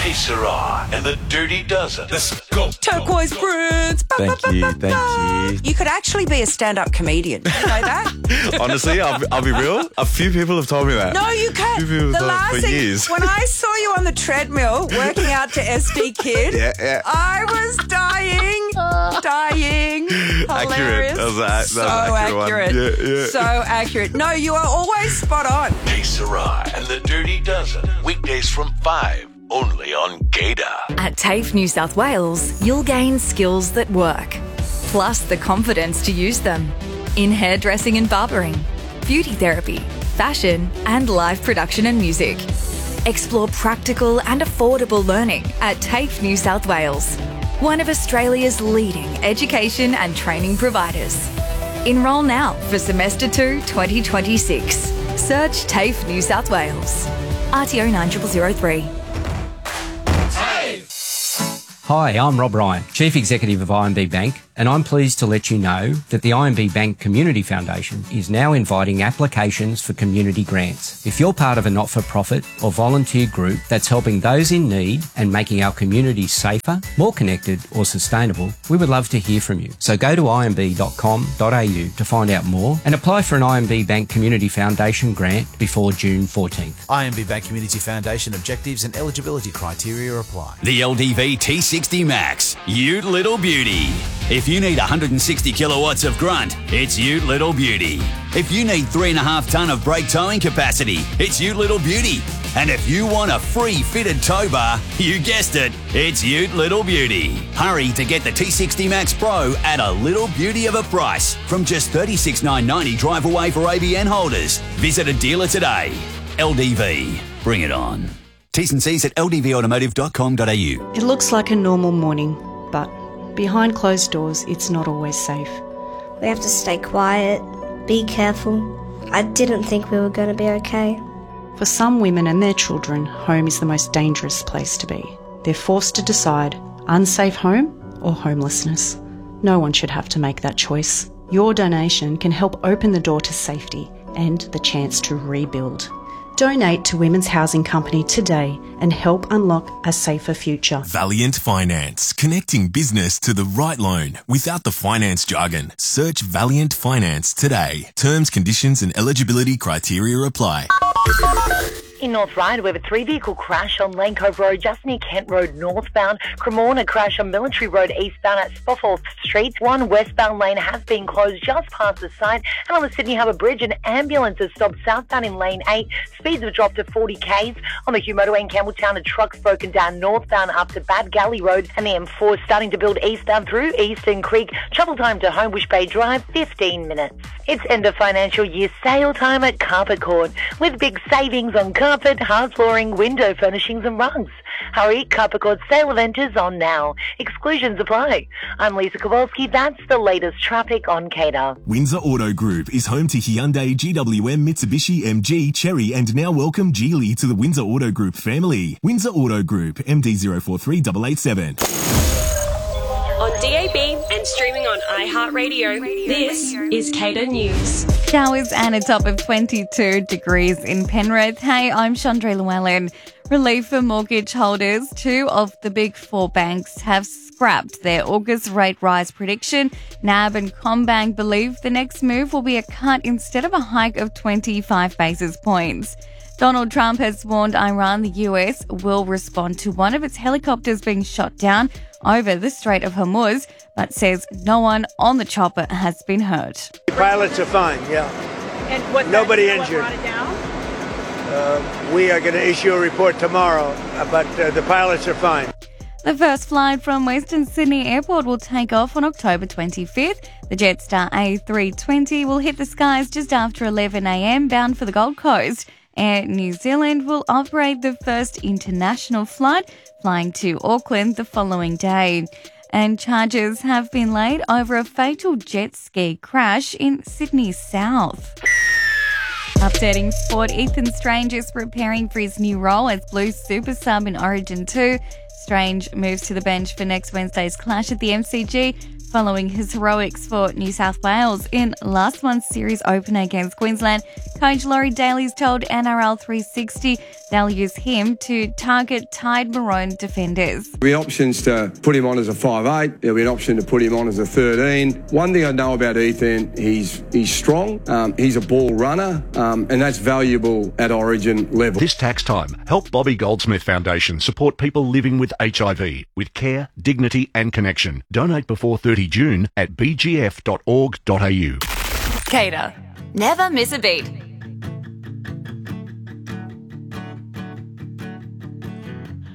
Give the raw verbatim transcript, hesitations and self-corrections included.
Que Sera and the Dirty Dozen. Let's go. Turquoise Prince. Thank you, thank you. You could actually be a stand-up comedian. You know that? Honestly, I'll, I'll be real. A few people have told me that. No, you can't. A few people have The told last for thing, years. when I saw you on the treadmill working out to S D Kid, Yeah, yeah. I was dying, dying. Accurate. Hilarious. That was a- that was so an accurate one. accurate. Yeah, yeah. So accurate. No, you are always spot on. Que Sera and the Dirty Dozen. Weekdays from five. Only on Gator. At TAFE New South Wales, you'll gain skills that work, plus the confidence to use them in hairdressing and barbering, beauty therapy, fashion, and live production and music. Explore practical and affordable learning at TAFE New South Wales, one of Australia's leading education and training providers. Enrol now for semester two twenty twenty-six. Search TAFE New South Wales. R T O nine zero zero three. Hi, I'm Rob Ryan, Chief Executive of I M B Bank, and I'm pleased to let you know that the I M B Bank Community Foundation is now inviting applications for community grants. If you're part of a not-for-profit or volunteer group that's helping those in need and making our communities safer, more connected or sustainable, we would love to hear from you. So go to I M B dot com dot A U to find out more and apply for an I M B Bank Community Foundation grant before June fourteenth. I M B Bank Community Foundation objectives and eligibility criteria apply. The L D V T sixty Max, Ute Little Beauty. If you need one hundred sixty kilowatts of grunt, it's Ute Little Beauty. If you need three and a half tonne of brake towing capacity, it's Ute Little Beauty. And if you want a free fitted tow bar, you guessed it, it's Ute Little Beauty. Hurry to get the T sixty Max Pro at a little beauty of a price from just thirty-six thousand nine hundred ninety drive away for A B N holders. Visit a dealer today. L D V, bring it on. T's and C's at L D V automotive dot com dot A U. It looks like a normal morning, but behind closed doors, it's not always safe. We have to stay quiet, be careful. I didn't think we were going to be okay. For some women and their children, home is the most dangerous place to be. They're forced to decide unsafe home or homelessness. No one should have to make that choice. Your donation can help open the door to safety and the chance to rebuild. Donate to Women's Housing Company today and help unlock a safer future. Valiant Finance, connecting business to the right loan without the finance jargon. Search Valiant Finance today. Terms, conditions and eligibility criteria apply. In North Ryde, we have a three-vehicle crash on Lane Cove Road, just near Kent Road northbound. Cremorne, crash on Military Road eastbound at Spofford Street. One westbound lane has been closed just past the site. And on the Sydney Harbour Bridge, an ambulance has stopped southbound in lane eight. Speeds have dropped to forty k's. On the Hugh Motorway in Campbelltown, a truck's broken down northbound up to Bad Galley Road. And the M four is starting to build eastbound through Eastern Creek. Travel time to Homebush Bay Drive, fifteen minutes. It's end of financial year sale time at Carpet Court, with big savings on carpet, hard flooring, window furnishings and rugs. Hurry, Carpet Court sale event is on now. Exclusions apply. I'm Lisa Kowalski. That's the latest traffic on Cater. Windsor Auto Group is home to Hyundai, G W M, Mitsubishi, M G, Chery and now welcome Geely to the Windsor Auto Group family. Windsor Auto Group, M D zero four three eight eight seven. On D A B and streaming on iHeartRadio, this is Cater News. Showers and a top of twenty-two degrees in Penrith. Hey, I'm Chandra Llewellyn. Relief for mortgage holders. Two of the big four banks have scrapped their August rate rise prediction. N A B and CommBank believe the next move will be a cut instead of a hike of twenty-five basis points. Donald Trump has warned Iran the U S will respond to one of its helicopters being shot down over the Strait of Hormuz, but says no one on the chopper has been hurt. Pilots are fine, yeah. And what Nobody that, injured. What brought it down? Uh, we are going to issue a report tomorrow, uh, but uh, the pilots are fine. The first flight from Western Sydney Airport will take off on October twenty-fifth. The Jetstar A three twenty will hit the skies just after eleven a.m. bound for the Gold Coast. Air New Zealand will operate the first international flight, flying to Auckland the following day. And charges have been laid over a fatal jet ski crash in Sydney South. Updating sport, Ethan Strange is preparing for his new role as Blues super sub in Origin two. Strange moves to the bench for next Wednesday's clash at the M C G, following his heroics for New South Wales in last month's series opener against Queensland. Coach Laurie Daly's told N R L three sixty They'll use him to target Tide Maroon defenders. There'll be options to put him on as a five eight. There'll be an option to put him on as a thirteen. One thing I know about Ethan, he's he's strong. Um, he's a ball runner, um, and that's valuable at Origin level. This tax time, help Bobby Goldsmith Foundation support people living with H I V with care, dignity and connection. Donate before thirty June at b g f dot org dot a u. Cater. Never miss a beat.